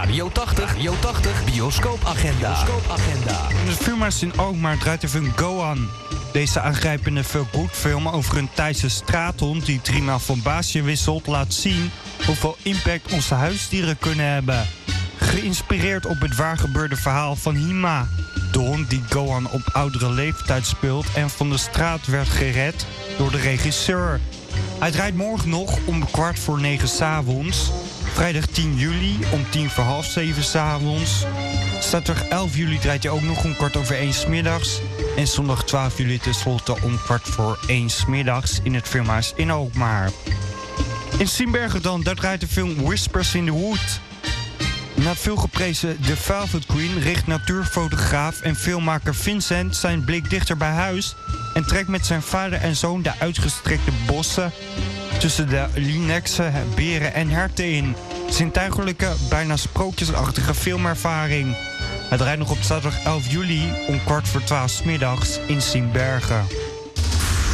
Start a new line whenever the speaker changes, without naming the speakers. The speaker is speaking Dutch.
Radio 80 bioscoopagenda.
In de filmhuis in Alkmaar draait de film Gohan. Deze aangrijpende feel-good-film over een Thaise straathond die 3 maal van baasje wisselt laat zien hoeveel impact onze huisdieren kunnen hebben. Geïnspireerd op het waargebeurde verhaal van Hima, de hond die Gohan op oudere leeftijd speelt en van de straat werd gered door de regisseur. Hij draait morgen nog om 9:15 s'avonds. Vrijdag 10 juli om 6:45 s'avonds. Zaterdag 11 juli draait hij ook nog om 1:15 's middags. En zondag 12 juli tenslotte om 1:15 's middags in het filmhuis in Alkmaar. In Siebenbergen dan, daar draait de film Whispers in the Wood. Na het veelgeprezen The Velvet Queen richt natuurfotograaf en filmmaker Vincent zijn blik dichter bij huis en trekt met zijn vader en zoon de uitgestrekte bossen tussen de Linekse beren en herten in. Zintuigelijke, bijna sprookjesachtige filmervaring. Het draait nog op zaterdag 11 juli om 11:15 's middags in Siebenbergen.